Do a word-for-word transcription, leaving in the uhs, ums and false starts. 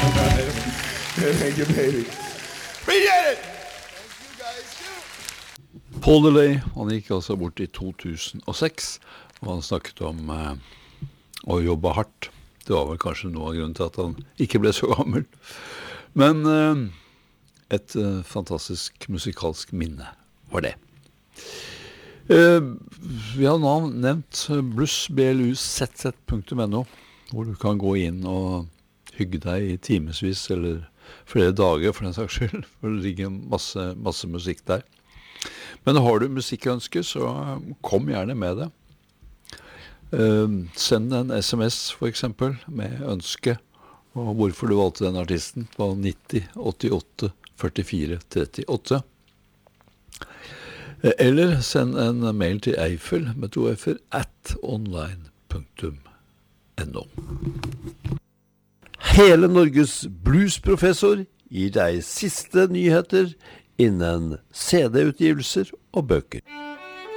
Thank you, baby. Appreciate it! Paul DeLay, han gikk altså bort i to tusen og seks, og han snakket om eh, å jobbe hardt. Det var vel kanskje noe av grunnen til at han ikke ble så gammel. Men eh, et eh, fantastisk musikalsk minne var det. Eh, vi har nå nevnt bluss b l u z z punktum n o, hvor du kan gå inn og hygge deg i timesvis, eller flere dager for den saks skyld, for det ligger masse, masse musikk der. Men har du musikkønske, så kom gjerne med det. Uh, send en sms for eksempel, med ønske, og hvorfor du valgte den artisten, på nitti åttiåtte førtifire trettiåtte. Eller send en mail til Eiffel med to f-er at online punktum no. Hele Norges bluesprofessor gir deg siste nyheter innen C D-utgivelser og bøker.